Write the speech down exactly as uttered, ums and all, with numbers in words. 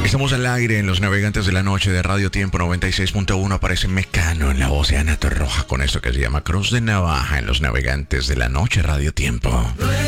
Estamos al aire en los Navegantes de la Noche de Radio Tiempo noventa y seis punto uno. Aparece Mecano en la voz de Ana Torroja con esto que se llama Cruz de Navaja en los Navegantes de la Noche Radio Tiempo.